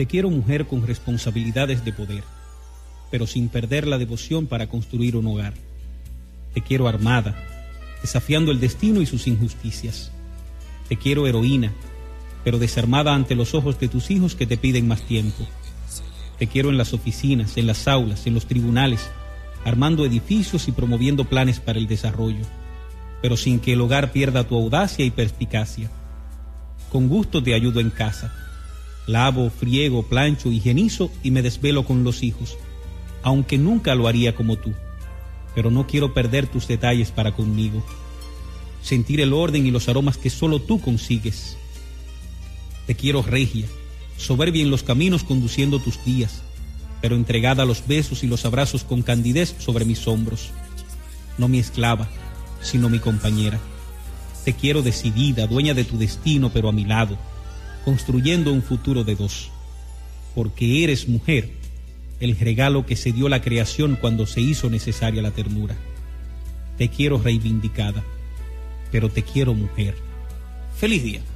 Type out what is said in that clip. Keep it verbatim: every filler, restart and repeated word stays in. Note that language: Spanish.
Te quiero mujer con responsabilidades de poder, pero sin perder la devoción para construir un hogar. Te quiero armada, desafiando el destino y sus injusticias. Te quiero heroína, pero desarmada ante los ojos de tus hijos que te piden más tiempo. Te quiero en las oficinas, en las aulas, en los tribunales, armando edificios y promoviendo planes para el desarrollo, pero sin que el hogar pierda tu audacia y perspicacia. Con gusto te ayudo en casa. Lavo, friego, plancho, higienizo y me desvelo con los hijos, aunque nunca lo haría como tú. Pero no quiero perder tus detalles para conmigo. Sentir el orden y los aromas que solo tú consigues. Te quiero regia, soberbia en los caminos conduciendo tus días, pero entregada a los besos y los abrazos con candidez sobre mis hombros. No mi esclava, sino mi compañera. Te quiero decidida, dueña de tu destino, pero a mi lado, construyendo un futuro de dos. Porque eres, mujer, el regalo que se dio la creación cuando se hizo necesaria la ternura. Te quiero reivindicada, pero te quiero mujer. ¡Feliz día!